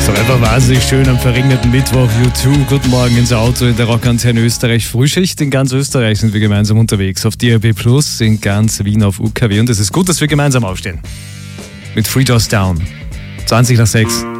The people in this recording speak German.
So einfach wahnsinnig schön am verregneten Mittwoch. U2, guten Morgen ins Auto in der Rockantenne Österreich. Frühschicht in ganz Österreich sind wir gemeinsam unterwegs. Auf DAB+, in ganz Wien auf UKW. Und es ist gut, dass wir gemeinsam aufstehen. Mit Three Doors Down. 20 nach 6.